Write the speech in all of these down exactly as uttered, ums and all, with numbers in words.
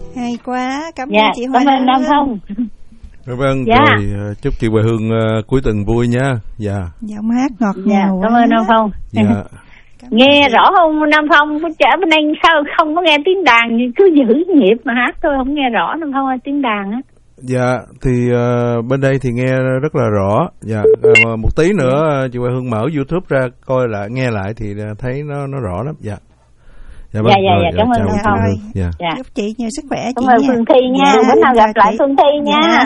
Hay quá, cảm ơn dạ, chị Hoa. Cảm ơn Nam Phong. Vâng, dạ. Rồi chúc chị Hoài Hương uh, cuối tuần vui nha. Dạ. Giọng hát ngọt dạ, ngào. Cảm ơn Nam Phong. Dạ. Nghe rõ không Nam Phong? Chả bên anh sao không có nghe tiếng đàn, cứ giữ nhịp mà hát thôi, không nghe rõ Nam Phong ơi, tiếng đàn á. Dạ, thì uh, bên đây thì nghe rất là rõ. Dạ, uh, một tí nữa uh, chị Hoài Hương mở YouTube ra coi lại, nghe lại thì uh, thấy nó nó rõ lắm. Dạ. Dạ, dạ, dạ, dạ, cảm ơn Nam Phong. Dạ. Dạ. Chúc chị nhiều sức khỏe. Cảm ơn Phương Thi nha. Dạ, bữa nào gặp lại Phương Thi nha. Dạ.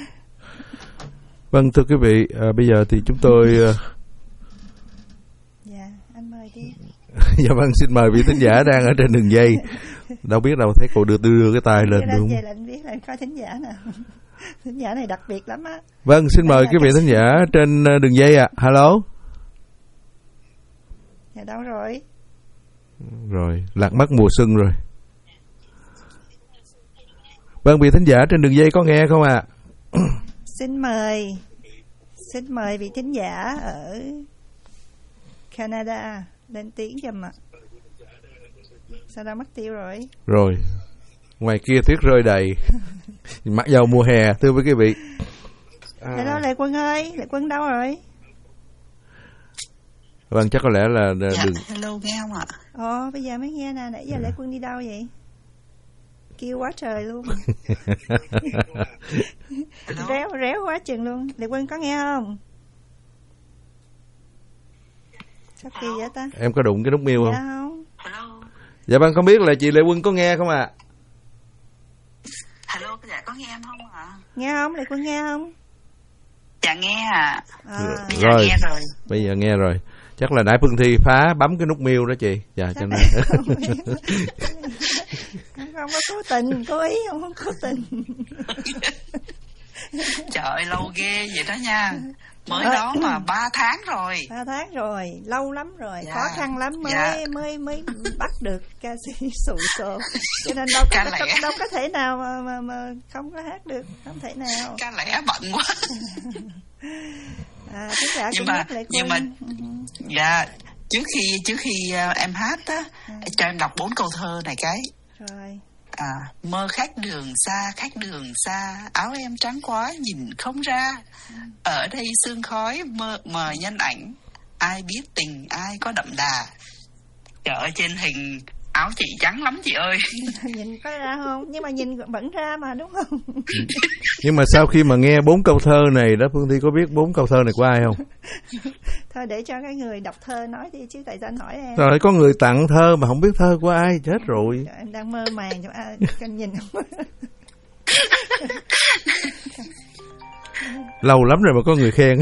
Vâng, thưa quý vị, uh, bây giờ thì chúng tôi uh, dạ, anh mời đi. dạ vâng, xin mời vị thính giả đang ở trên đường dây. Đâu biết đâu, thấy cô đưa đưa cái tay lên đúng. Vậy là anh biết là có thính giả nào. Thính giả này đặc biệt lắm á. Vâng, xin mời quý vị thính giả trên đường dây ạ. À. Hello. Dạ đâu rồi? Rồi, lạc mất mùa xuân rồi. Vâng, vị thính giả trên đường dây có nghe không ạ? À? Xin mời. Xin mời vị thính giả ở Canada lên tiếng giùm ạ. Sao đã mất tiêu rồi? Rồi, ngoài kia tuyết rơi đầy. Mặc dầu mùa hè, thưa với quý vị. À. Hello Lệ Quân ơi, Lệ Quân đâu rồi? Vâng, chắc có lẽ là dạ, đừng... hello nghe không ạ? Ồ, bây giờ mới nghe nè, nãy giờ dạ. Lệ Quân đi đâu vậy? Kêu quá trời luôn. réo réo quá chừng luôn. Lệ Quân có nghe không? Sao kỳ vậy ta? Em có đụng cái nút miêu không? Dạ không. Hello. Dạ vâng, không biết là chị Lệ Quân có nghe không ạ? À? Hello, dạ có nghe em không ạ? À? Nghe không? Lệ Quân nghe không? Dạ nghe à. à bây giờ rồi. nghe rồi. Bây giờ nghe rồi. Chắc là nãy Phương Thi phá bấm cái nút miêu đó chị. Dạ cho nên không, không có cố tình, cố ý không, không cố tình. Trời ơi, lâu ghê vậy đó nha. Mới đó mà ba tháng rồi. Ba tháng rồi, lâu lắm rồi, dạ. Khó khăn lắm mới dạ. mới mới bắt được ca sĩ Sụ Sộ. Cho nên đâu có, đâu, đâu có thể nào mà, mà mà không có hát được, không thể nào. Ca lẽ bận quá. À, tất cả nhưng mà nhưng mà dạ trước khi trước khi uh, em hát á, à. cho em đọc bốn câu thơ này cái. Rồi. À, mơ khách đường xa, khách đường xa, áo em trắng quá nhìn không ra. Ừ. Ở đây sương khói mơ mờ nhân ảnh, ai biết tình ai có đậm đà. Trời ơi, trên hình áo chị trắng lắm chị ơi. Nhìn có ra không? Nhưng mà nhìn vẫn ra mà đúng không? Nhưng mà sau khi mà nghe bốn câu thơ này đó, Phương Thi có biết bốn câu thơ này của ai không? Thôi để cho cái người đọc thơ nói đi chứ tại sao anh hỏi em. Rồi có người tặng thơ mà không biết thơ của ai, chết rồi. Trời, em đang mơ màng cho ai anh nhìn không? Lâu lắm rồi mà có người khen.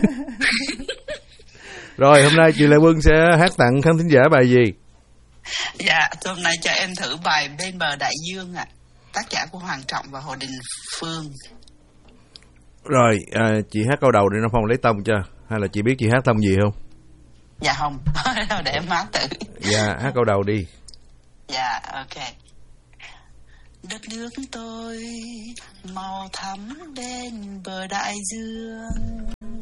Rồi hôm nay chị Lệ Quân sẽ hát tặng khán thính giả bài gì? Dạ, hôm nay cho em thử bài Bên bờ đại dương ạ. À. Tác giả của Hoàng Trọng và Hồ Đình Phương. Rồi, à, chị hát câu đầu để Nam Phong lấy tông cho. Hay là chị biết chị hát tông gì không? Dạ không, để em hát tự. Dạ, hát câu đầu đi. Dạ, ok. Đất nước tôi màu thắm bên bờ đại dương,